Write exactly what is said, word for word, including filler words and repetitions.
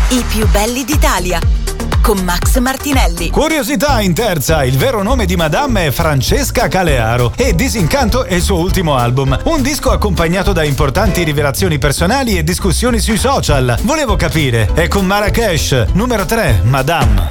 I più belli d'Italia con Max Martinelli. Curiosità in terza, il vero nome di Madame è Francesca Calearo e Disincanto è il suo ultimo album. Un disco accompagnato da importanti rivelazioni personali e discussioni sui social. Volevo capire, è con Marrakesh, numero tre, Madame.